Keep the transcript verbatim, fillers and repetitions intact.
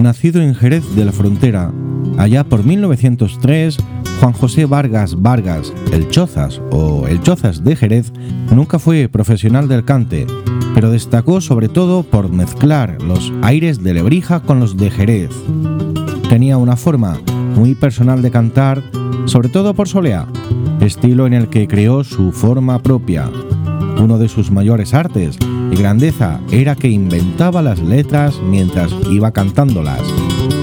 Nacido en Jerez de la Frontera, allá por mil novecientos tres, Juan José Vargas Vargas, el Chozas o el Chozas de Jerez, nunca fue profesional del cante, pero destacó sobre todo por mezclar los aires de Lebrija con los de Jerez. Tenía una forma muy personal de cantar, sobre todo por solea, estilo en el que creó su forma propia. Uno de sus mayores artes y grandeza era que inventaba las letras mientras iba cantándolas.